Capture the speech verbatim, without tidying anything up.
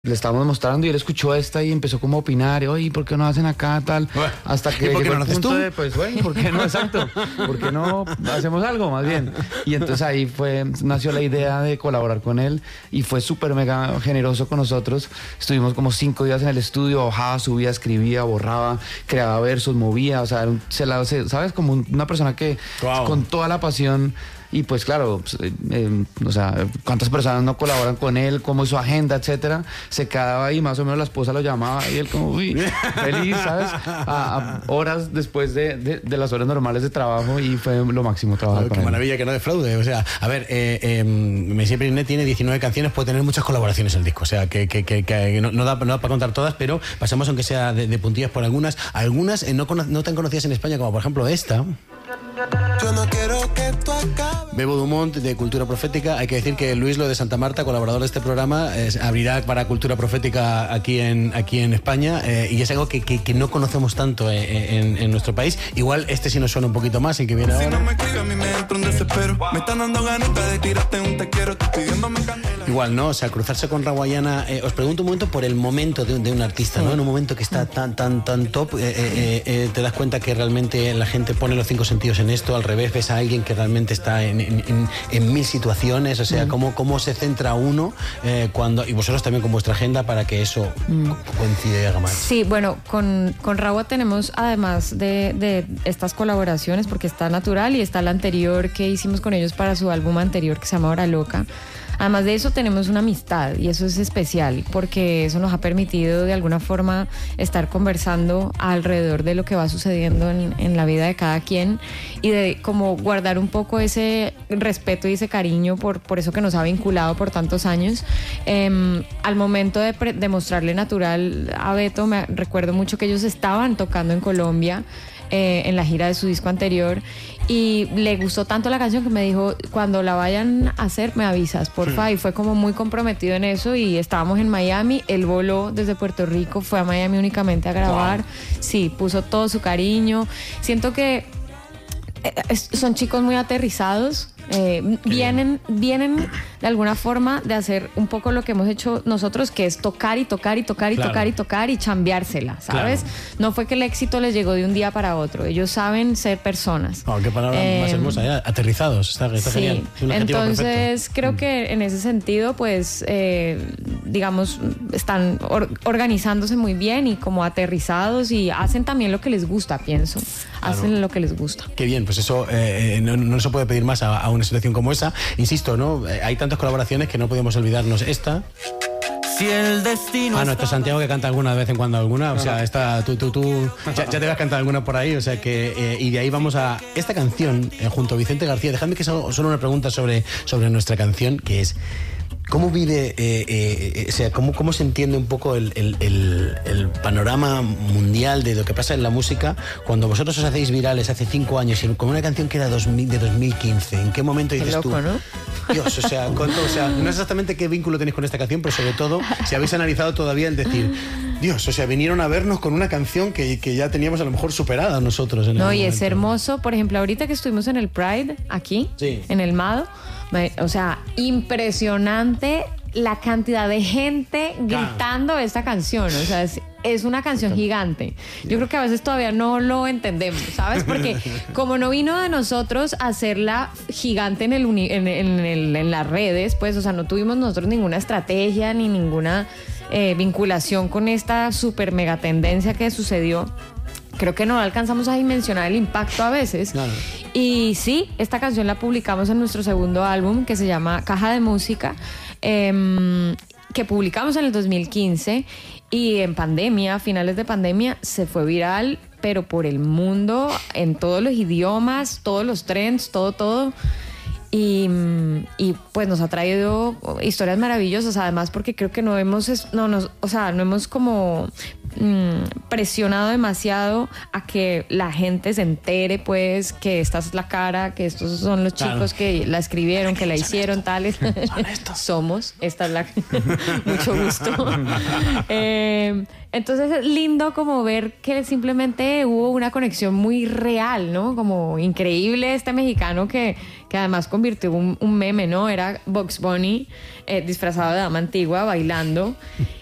Le estábamos mostrando y él escuchó esta y empezó como a opinar, oye, ¿por qué no hacen acá tal? Bueno, hasta que ¿y por qué llegó no el lo haces punto tú? de, pues bueno, ¿por qué no? Exacto, ¿por qué no hacemos algo más bien? Y entonces ahí fue, nació la idea de colaborar con él y fue súper mega generoso con nosotros. Estuvimos como cinco días en el estudio, bajaba, subía, escribía, borraba, creaba versos, movía, o sea, era un- se la- se- ¿sabes? Como un- una persona que Wow. con toda la pasión. Y pues claro, pues, eh, eh, o sea, cuántas personas no colaboran con él, cómo es su agenda, etcétera. Se quedaba ahí, más o menos la esposa lo llamaba y él como, uy, feliz, ¿sabes? A, a horas después de, de, de las horas normales de trabajo y fue lo máximo trabajar Oh, con qué él. maravilla, que no defraude. O sea, a ver, eh, eh, Messier Periné tiene diecinueve canciones, puede tener muchas colaboraciones el disco. O sea, que, que, que, que no, no, da, no da para contar todas, pero pasamos aunque sea de, de puntillas por algunas. Algunas eh, no, cono- no tan conocidas en España, como por ejemplo esta. Yo no quiero que tú acabes. Bebo Dumont, de Cultura Profética. Hay que decir que Luis Lo de Santa Marta, colaborador de este programa, es- abrirá para Cultura Profética aquí en, aquí en España, eh, y es algo que, que, que no conocemos tanto eh, en, en nuestro país. Igual este sí nos suena un poquito más, y que viene Si ahora. no me escribes a mí me entra un desespero. Me están dando ganitas de tirarte un te quiero. Estoy pidiéndome candela. Igual, ¿no? O sea, cruzarse con Rawayana. Eh, os pregunto un momento por el momento de un, de un artista, ¿no? En un momento que está tan, tan, tan top, eh, eh, eh, te das cuenta que realmente la gente pone los cinco sentidos en esto. Al revés, ves a alguien que realmente está en, en, en, en mil situaciones. O sea, cómo, cómo se centra uno eh, cuando. Y vosotros también con vuestra agenda para que eso co- coincida y haga más. Sí, bueno, con, con Rawa tenemos, además de, de estas colaboraciones, porque está Natural y está la anterior que hicimos con ellos para su álbum anterior que se llama Hora Loca. Además de eso tenemos una amistad y eso es especial porque eso nos ha permitido de alguna forma estar conversando alrededor de lo que va sucediendo en, en la vida de cada quien y de como guardar un poco ese respeto y ese cariño por, por eso que nos ha vinculado por tantos años. Eh, al momento de, pre- de mostrarle Natural a Beto, me recuerdo mucho que ellos estaban tocando en Colombia eh, en la gira de su disco anterior y le gustó tanto la canción que me dijo, cuando la vayan a hacer me avisas, porfa, y fue como muy comprometido en eso y estábamos en Miami, él voló desde Puerto Rico, fue a Miami únicamente a grabar, wow. Sí, puso todo su cariño, siento que eh, es- son chicos muy aterrizados, eh, vienen, vienen de alguna forma de hacer un poco lo que hemos hecho nosotros, que es tocar y tocar y tocar y Claro. tocar y tocar y chambeársela, ¿sabes? Claro. No fue que el éxito les llegó de un día para otro, ellos saben ser personas. Oh, qué palabra Eh, más hermosa, ¿eh? Aterrizados. Está, está Sí, genial. Es un adjetivo entonces perfecto. creo que en ese sentido, pues, eh, digamos, están or- organizándose muy bien y como aterrizados y hacen también lo que les gusta, pienso. Hacen lo que les gusta. Qué bien, pues eso eh, no, no se puede pedir más a, a una situación como esa. Insisto, ¿no? Eh, Hay tantas colaboraciones que no podemos olvidarnos. Esta. Si el destino. Ah, no, esto es Santiago que canta alguna de vez en cuando alguna. O sea, esta, tú, tú, tú ya, ya te vas a cantar alguna por ahí. O sea que, eh, y de ahí vamos a esta canción eh, junto a Vicente García. Dejadme que solo, solo una pregunta sobre, sobre nuestra canción, que es. ¿Cómo vive, eh, eh, o sea, cómo, cómo se entiende un poco el, el- el- el panorama mundial de lo que pasa en la música cuando vosotros os hacéis virales hace cinco años y con una canción que era dos mil, de dos mil quince? ¿En qué momento Qué dices loco, tú? ¿no? Dios, o sea, cuánto- o sea, no sé exactamente qué vínculo tenéis con esta canción, pero sobre todo si habéis analizado todavía el decir, Dios, o sea, vinieron a vernos con una canción que, que ya teníamos a lo mejor superada nosotros. En No, el y es momento. hermoso. Por ejemplo, ahorita que estuvimos en el Pride, aquí, Sí. en el Mado, me- o sea, impresionante la cantidad de gente gritando esta canción. O sea, es, es una canción gigante. Yo creo que a veces todavía no lo entendemos, ¿sabes? Porque como no vino de nosotros hacerla gigante en, el uni- en, en el- en las redes, pues, o sea, no tuvimos nosotros ninguna estrategia ni ninguna eh, vinculación con esta super mega tendencia que sucedió. Creo que no alcanzamos a dimensionar el impacto a veces. Claro. Y sí, esta canción la publicamos en nuestro segundo álbum que se llama Caja de Música, eh, que publicamos en el dos mil quince y en pandemia, a finales de pandemia, se fue viral, pero por el mundo, en todos los idiomas, todos los trends, todo, todo. Y, y pues nos ha traído historias maravillosas, además porque creo que no hemos, es- no, nos, o sea, no hemos como mm, presionado demasiado a que la gente se entere, pues, que esta es la cara, que estos son los Claro. chicos que la escribieron, que la hicieron, tales. Somos, esta es la... Mucho gusto. Eh, entonces es lindo como ver que simplemente hubo una conexión muy real, ¿no? Como increíble este mexicano que, que además convirtió un, un meme, ¿no? Era Bugs Bunny eh, disfrazado de dama antigua bailando